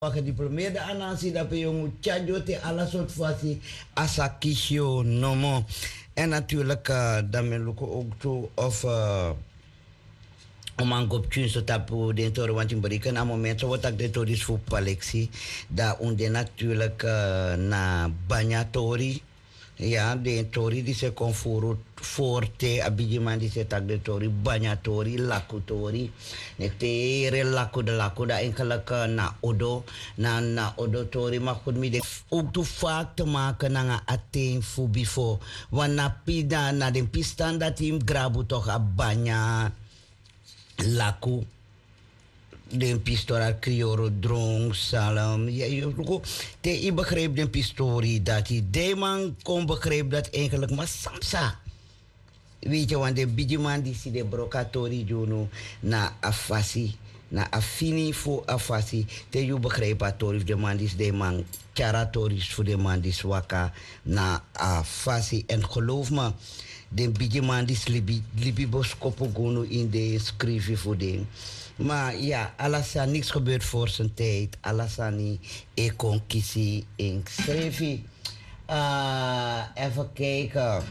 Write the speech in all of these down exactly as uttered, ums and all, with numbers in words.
gediplomeerde anansi dat je moet chajo te alle soort fasi asakisho nomo. En natuurlijk uh, dan men ook toe of uh, om aan op tjunso tapu den toren want in berikken aan momenten wat ik de toris voor palexi da unde natuurlijk uh, na banyatori. Ja, de tori die se confuru forte abijiman die se tak de tori banyatori lakutori nek te re laku de laku da enkele na odo na na odo tori maar goed mi de ook te vaak te maken na ateen fu before wana pida na den pistan dat im grabu toch a banya laku den pistola crioro drong salam ja je te ik begreep den pistori dat hij de man kon begreep dat eigenlijk maar samsa weet je want de bijiman die si de brokatori juno na afasi na afini fu afasi te je begreep atori de man die de man charatoris voor de man die waka na afasi en geloof me de bijiman die libi libi boskopo gono in de schrijven voor de. Maar ja, Alassane, niks gebeurt voor zijn tijd. Alassane, ik kon kiezen in schrijven. Uh, even kijken.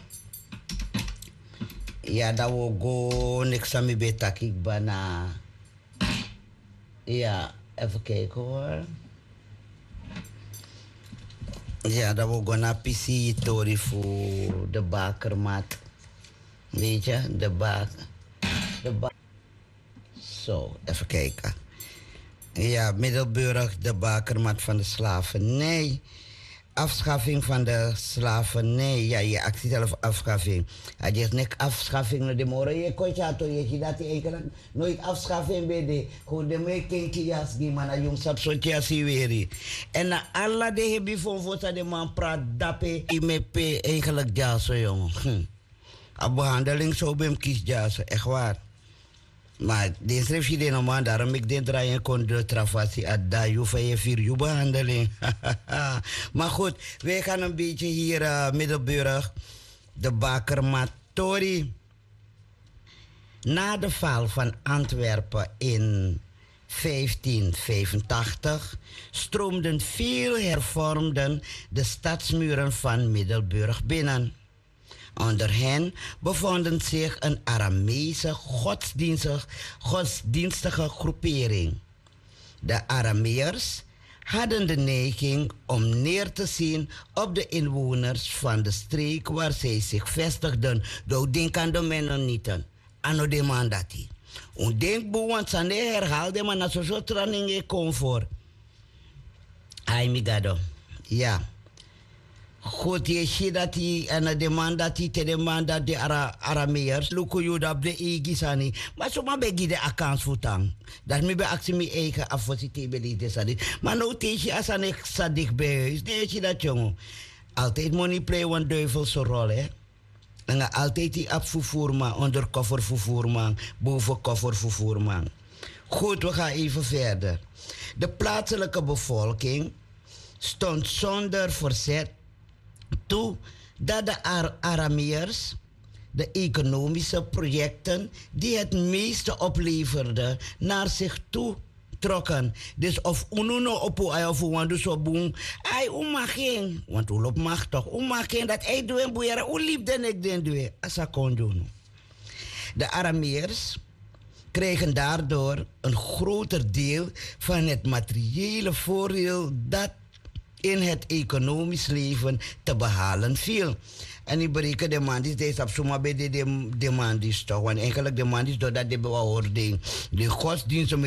Ja, dat we go niks aan me betak ik bana. Ja, even kijken hoor. Ja, dat we go naar P C Tori voor de bakermat. Weet je, de baker. De baker. Zo, even kijken. Ja, Middelburg, de bakermat van de slavernij. Afschaffing van de slavernij. Ja, je actie zelf afschaffing. Hij zegt niet afschaffing. De morgen je kochato, je ziet dat je eigenlijk nooit afschaffing bij de. Gewoon de mee kinky jas die man aan jong sap sotiasi weer. En na alla de hebben voor voor de man praat dape. I me pe eigenlijk jaso jongen. Hm. A behandeling zo bij hem kies jaso, echt waar. Maar de schrijf je de normaal, daarom ik denk dat je kon de travatie uit daar je van je vier je behandeling. Maar goed, wij gaan een beetje hier uh, Middelburg, de bakermatori. Na de val van Antwerpen in vijftien vijfentachtig stroomden veel hervormden de stadsmuren van Middelburg binnen. Onder hen bevonden zich een Aramese godsdienstige, godsdienstige groepering. De Arameërs hadden de neiging om neer te zien op de inwoners van de streek waar zij zich vestigden. Door denken de Mennonieten. Ano de mandati. Un denk buwan sande herhaalde man na soso training comfort. Ay migado. Ja. Goed, je ziet dat hij en de man dat hij te de man dat de Ara, Arameërs lukken je dat de eigen maar zo maar bij de akans voetang. Dat me bij actie me eigen afwasite bij de sadi. Maar nou tegen je als aan ik sadik bij huis, nee je dat jongen. Altijd money play een duivelse rol hè. En altijd die afvoerman onder koffer vervoerman, boven koffer vervoerman. Goed, we gaan even verder. De plaatselijke bevolking stond zonder verzet toe dat de Ar Arameërs de economische projecten die het meeste opleverden naar zich toe trokken. Dus of ununo opo ay of wandu so boom ay umaging want ulop mag toch umaging dat ay doen boeira u liefde nek den doen asa konjono. De Arameërs kregen daardoor een groter deel van het materiële voordeel dat in het economisch leven te behalen viel. En ik bereken de man die deze op zomaar bij de de man die toch, want eigenlijk de man die doordat de behoording de godsdienst